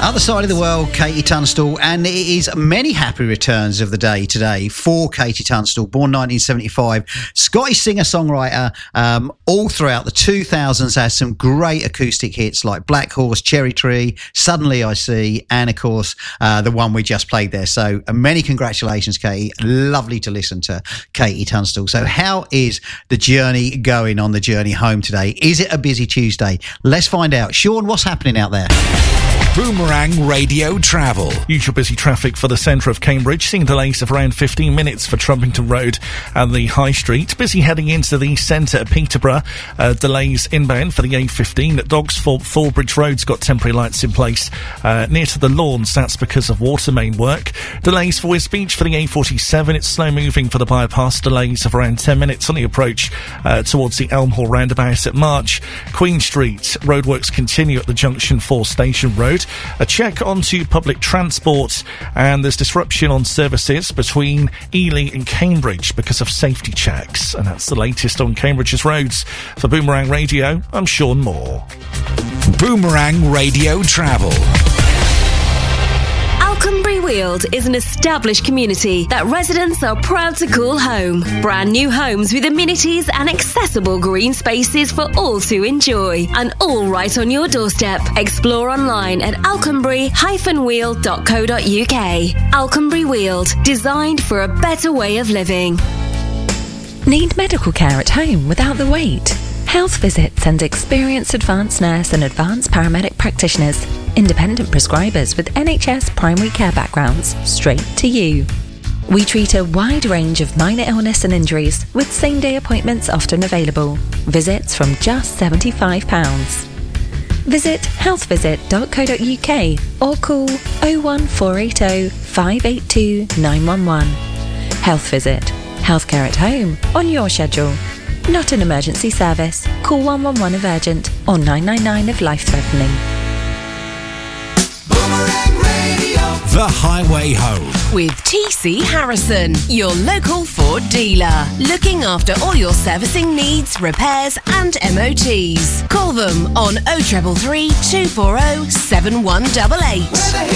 Other side of the world, Katie Tunstall, and it is many happy returns of the day today for Katie Tunstall, born 1975, Scottish singer-songwriter, all throughout the 2000s, has some great acoustic hits like Black Horse, Cherry Tree, Suddenly I See, and of course, the one we just played there. So many congratulations, Katie. Lovely to listen to Katie Tunstall. So how is the journey going on the journey home today? Is it a busy Tuesday? Let's find out. Sean, what's happening out there? Boomerang Radio Travel. Usual busy traffic for the centre of Cambridge, seeing delays of around 15 minutes for Trumpington Road and the High Street. Busy heading into the centre of Peterborough. Delays inbound for the A15 at Dogsthorpe. Thornbridge Road's got temporary lights in place near to the lawns. That's because of water main work. Delays for Wisbech for the A47. It's slow moving for the bypass. Delays of around 10 minutes on the approach towards the Elmhall roundabout at March. Queen Street. Roadworks continue at the junction for Station Road. A check onto public transport, and there's disruption on services between Ely and Cambridge because of safety checks. And that's the latest on Cambridge's roads. For Boomerang Radio, I'm Sean Moore. Boomerang Radio Travel. Alconbury Weald is an established community that residents are proud to call home. Brand new homes with amenities and accessible green spaces for all to enjoy. And all right on your doorstep. Explore online at alconbury-weald.co.uk. Alconbury Weald, designed for a better way of living. Need medical care at home without the wait? Health Visit sends experienced advanced nurse and advanced paramedic practitioners, independent prescribers with NHS primary care backgrounds, straight to you. We treat a wide range of minor illness and injuries with same-day appointments often available. Visits from just £75. Visit healthvisit.co.uk or call 01480 582 911. Health Visit. Healthcare at home on your schedule. Not an emergency service. Call 111 if urgent or 999 if life-threatening. The Highway Home. With TC Harrison, your local Ford dealer. Looking after all your servicing needs, repairs and MOTs. Call them on 0333 240 7188.